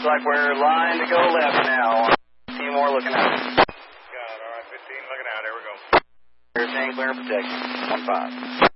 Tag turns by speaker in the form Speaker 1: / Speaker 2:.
Speaker 1: like we're lined to go left now. Seymour looking out.
Speaker 2: Got it. All right, 15 looking out. Here we go.
Speaker 1: Everything clear and protected. 1-5.